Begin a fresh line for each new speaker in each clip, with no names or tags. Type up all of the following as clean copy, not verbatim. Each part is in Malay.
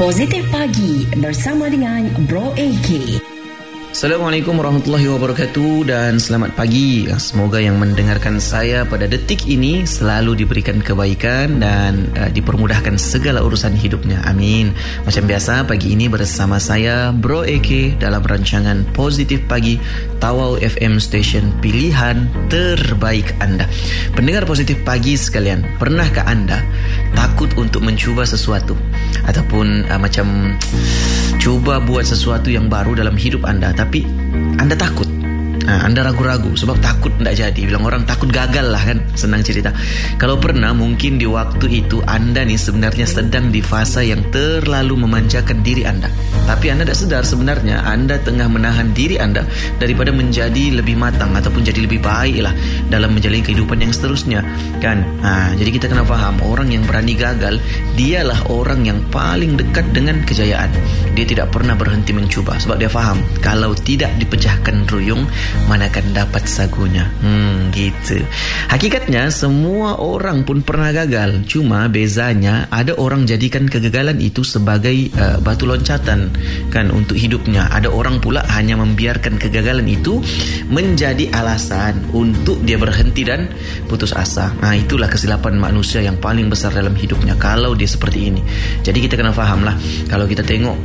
Positif Pagi bersama dengan Bro AK.
Assalamualaikum warahmatullahi wabarakatuh dan selamat pagi. Semoga yang mendengarkan saya pada detik ini selalu diberikan kebaikan dan dipermudahkan segala urusan hidupnya. Amin. Macam biasa, pagi ini bersama saya Bro AK dalam rancangan Positif Pagi Tawau FM Station pilihan terbaik anda. Pendengar Positif Pagi sekalian, pernahkah anda takut untuk mencuba sesuatu ataupun macam cuba buat sesuatu yang baru dalam hidup anda, tapi anda takut, anda ragu-ragu sebab takut tidak jadi. Bilang orang takut gagal lah kan, senang cerita. Kalau pernah, mungkin di waktu itu anda nih sebenarnya sedang di fase yang terlalu memanjakan diri anda, tapi anda tidak sadar sebenarnya anda tengah menahan diri anda daripada menjadi lebih matang ataupun jadi lebih baik lah dalam menjalani kehidupan yang seterusnya kan. Jadi kita kena faham, orang yang berani gagal dialah orang yang paling dekat dengan kejayaan. Dia tidak pernah berhenti mencuba sebab dia faham kalau tidak dipecahkan ruyung, mana akan dapat sagunya. Gitu. Hakikatnya semua orang pun pernah gagal. Cuma bezanya ada orang jadikan kegagalan itu sebagai batu loncatan kan untuk hidupnya. Ada orang pula hanya membiarkan kegagalan itu menjadi alasan untuk dia berhenti dan putus asa. Itulah kesilapan manusia yang paling besar dalam hidupnya kalau dia seperti ini. Jadi kita kena faham lah, kalau kita tengok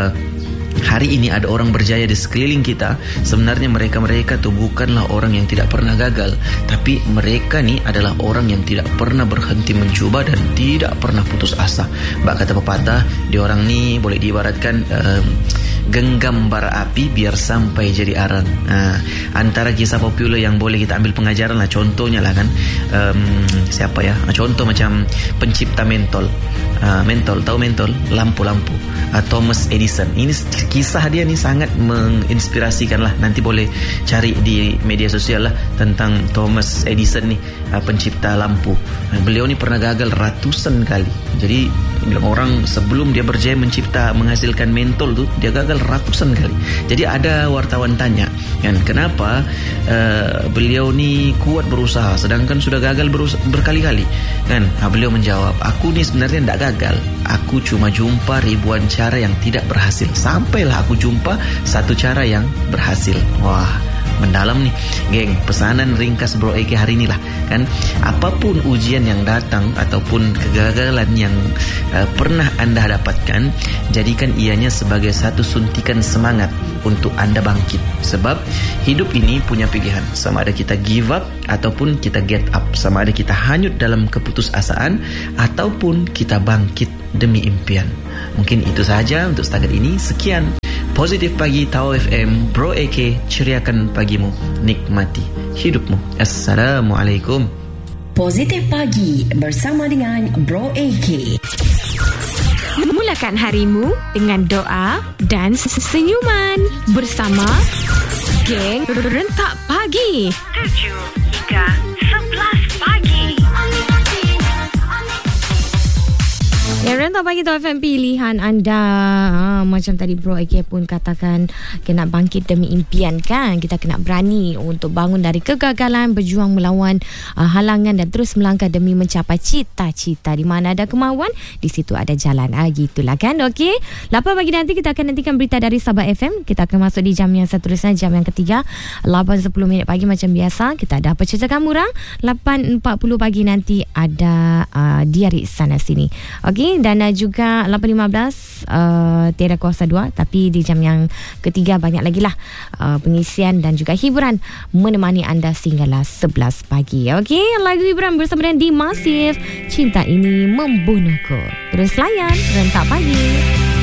hari ini ada orang berjaya di sekeliling kita, sebenarnya mereka tuh bukanlah orang yang tidak pernah gagal, tapi mereka ni adalah orang yang tidak pernah berhenti mencuba dan tidak pernah putus asa. Bak kata pepatah, dia orang ni boleh diibaratkan genggam bara api biar sampai jadi arang. Antara kisah popular yang boleh kita ambil pengajaran lah, contohnya lah kan, siapa ya? Contoh macam pencipta mentol. Tahu mentol? Lampu-lampu. Thomas Edison. Ini kisah dia ni sangat menginspirasikan lah. Nanti boleh cari di media sosial lah tentang Thomas Edison ni, pencipta lampu. Beliau ni pernah gagal ratusan kali. Jadi bilang orang sebelum dia berjaya menghasilkan mentol tu, dia gagal ratusan kali. Jadi ada wartawan tanya kan, kenapa beliau ni kuat berusaha sedangkan sudah gagal berkali-kali kan. Beliau menjawab, aku ni sebenarnya tidak gagal, aku cuma jumpa ribuan cara yang tidak berhasil, sampailah aku jumpa satu cara yang berhasil. Wah, mendalam nih geng. Pesanan ringkas Bro Eke hari inilah kan, apapun ujian yang datang ataupun kegagalan yang pernah anda dapatkan, jadikan ianya sebagai satu suntikan semangat untuk anda bangkit. Sebab hidup ini punya pilihan, sama ada kita give up ataupun kita get up, sama ada kita hanyut dalam keputusasaan ataupun kita bangkit demi impian. Mungkin itu sahaja untuk setakat ini. Sekian Positif Pagi Tawau FM, Bro AK, ceriakan pagimu, nikmati hidupmu. Assalamualaikum.
Positif Pagi bersama dengan Bro AK.
Mulakan harimu dengan doa dan senyuman bersama geng Rentak Pagi 7 hingga 11 pagi. Ya, Rentak Pagi Tawau FM pilihan anda. Macam tadi Bro AK pun katakan, kena bangkit demi impian kan. Kita kena berani untuk bangun dari kegagalan, berjuang melawan halangan dan terus melangkah demi mencapai cita-cita. Di mana ada kemahuan, di situ ada jalan. Gitulah kan. Okey, 8 pagi nanti kita akan nantikan berita dari Sabah FM. Kita akan masuk di jam yang seterusnya, jam yang ketiga, 8.10 pagi macam biasa. Kita ada percetakan murah. 8.40 pagi nanti ada diari sana sini. Okey, dan juga 8.15 tiada kuasa 2, tapi di jam yang ketiga banyak lagi lah pengisian dan juga hiburan menemani anda sehinggalah 11 pagi. Okey, lagu hiburan bersama dengan Di Masif, Cinta Ini Membunuhku. Terus layan Rentak Pagi.